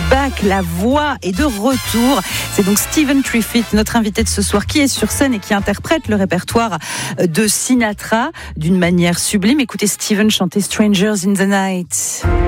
back, la voix est de retour. C'est donc Stephen Triffitt, notre invité de ce soir, qui est sur scène et qui interprète le répertoire de Sinatra d'une manière sublime. Écoutez Stephen chanter Strangers in the Night.